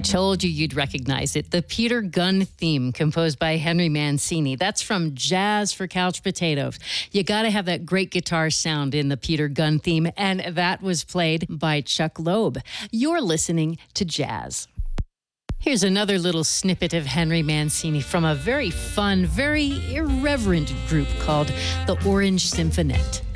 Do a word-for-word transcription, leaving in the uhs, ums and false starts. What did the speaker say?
Told you you'd recognize it. The Peter Gunn theme, composed by Henry Mancini. That's from Jazz for Couch Potatoes. You got to have that great guitar sound in the Peter Gunn theme, and that was played by Chuck Loeb. You're listening to Jazz. Here's another little snippet of Henry Mancini from a very fun, very irreverent group called the Orange Symphonette.